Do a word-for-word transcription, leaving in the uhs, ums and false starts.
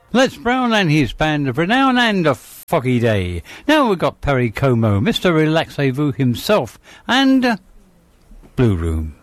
Les Brown and his band of renown and a foggy day. Now we've got Perry Como, Mister Relaxez-Vous himself, and uh, Blue Room.